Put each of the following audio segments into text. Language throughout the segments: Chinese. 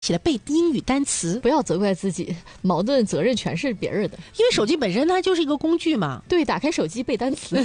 起来背英语单词。 不要责怪自己，矛盾责任全是别人的。 因为手机本身它就是一个工具嘛。 对，打开手机背单词。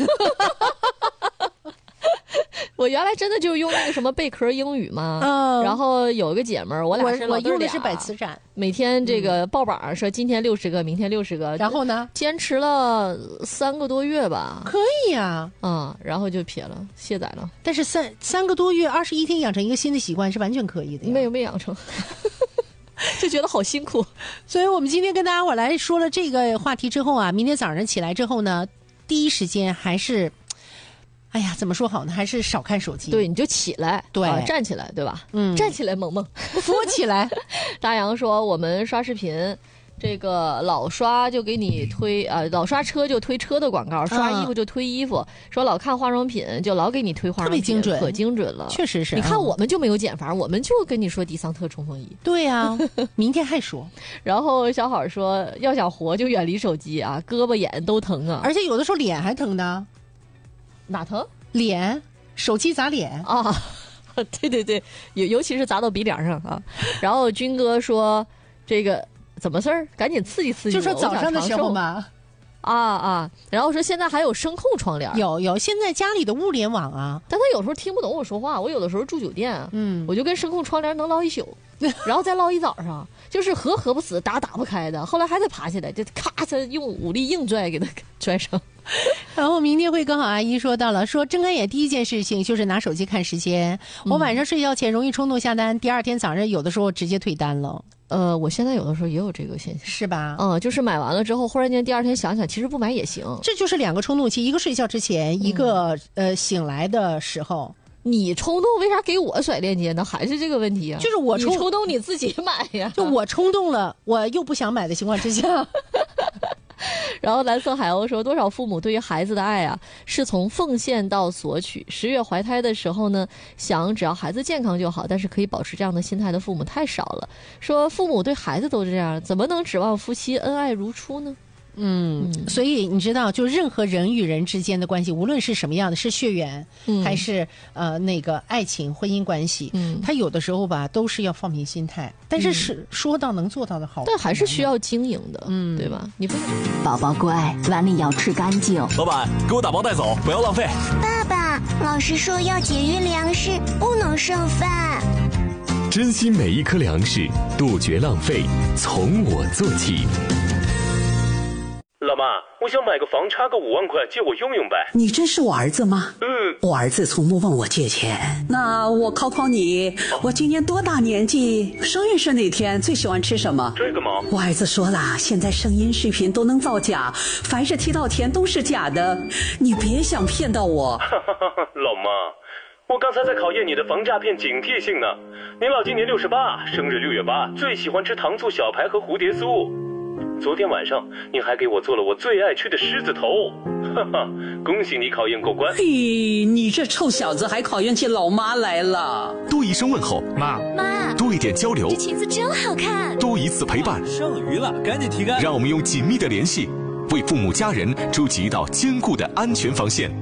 我原来真的就用那个什么贝壳英语嘛，然后有个姐们儿，我俩是老对我用的是百词斩， 每天这个报榜上说今天60个，明天60个， 然后呢， 坚持了3个多月吧。 可以呀， 然后就撇了，卸载了。 但是三个多月21天养成一个新的习惯是完全可以的呀。 没养成。就觉得好辛苦。 所以我们今天跟大家伙来说了这个话题之后啊，明天早上起来之后呢，第一时间还是哎呀，怎么说好呢？还是少看手机。 对，你就起来， 对， 站起来，对吧？站起来，萌萌， 扶起来。 大洋说，我们刷视频，这个老刷就给你推老刷车就推车的广告，刷衣服就推衣服，说老看化妆品就老给你推化妆品， 特别精准， 可精准了， 确实是。 你看我们就没有减法，我们就跟你说迪桑特冲锋衣。 对呀，明天还说。 然后小好说，要想活就远离手机啊，胳膊眼都疼啊， 而且有的时候脸还疼呢。 哪疼？ 脸，手机砸脸啊！对，尤其是砸到鼻梁上啊。然后军哥说：“这个怎么事儿？赶紧刺激刺激我！” 就说早上的时候嘛。 然后说现在还有声控窗帘， 有，现在家里的物联网啊， 但他有时候听不懂我说话。我有的时候住酒店，我就跟声控窗帘能唠一宿，然后再唠一早上，就是合不死，打不开的。后来还得爬起来，就咔嚓用武力硬拽给他拽上。 然后明天会跟好阿姨说到了，说睁开眼第一件事情就是拿手机看时间。我晚上睡觉前容易冲动下单，第二天早上有的时候直接退单了。 我现在有的时候也有这个现象， 是吧？ 就是买完了之后，忽然间第二天想想，其实不买也行。 这就是2个冲动期，一个睡觉之前，一个醒来的时候。 你冲动为啥给我甩链接呢？还是这个问题啊？ 就是我冲动你自己买呀。 就我冲动了，我又不想买的情况之下。 然后蓝色海鸥说，多少父母对于孩子的爱啊，是从奉献到索取。10月怀胎的时候呢，想只要孩子健康就好，但是可以保持这样的心态的父母太少了。说父母对孩子都这样，怎么能指望夫妻恩爱如初呢？ 所以你知道，就任何人与人之间的关系，无论是什么样的，是血缘，还是那个爱情、婚姻关系，他有的时候吧，都是要放平心态，但是说到能做到的好， 但还是需要经营的，对吧？你不宝宝乖，碗里要吃干净。 老板，给我打包带走，不要浪费。 爸爸，老师说要节约粮食，不能剩饭。 珍惜每一颗粮食，杜绝浪费，从我做起。 老妈，我想买个房，差个5万块，借我用用呗。 你这是我儿子吗？我儿子从不问我借钱。那我考考你，我今年多大年纪？生日是哪天？最喜欢吃什么？ 这个吗？ 我儿子说了，现在声音视频都能造假，凡是提到钱都是假的，你别想骗到我。 老妈，我刚才在考验你的防诈骗警惕性呢。您老今年68，生日6月8，最喜欢吃糖醋小排和蝴蝶酥。昨天晚上你还给我做了我最爱吃的狮子头，哈哈，恭喜你考验过关。 嘿，你这臭小子还考验起老妈来了。 多一声问候，妈，多一点交流， 这裙子真好看， 多一次陪伴， 剩余了，赶紧提干。 让我们用紧密的联系，为父母家人筑起一道坚固的安全防线。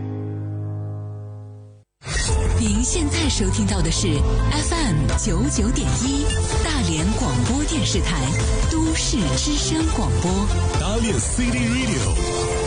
您现在收听到的是 FM 99.1大连广播电视台都市之声广播， 大连 City Radio。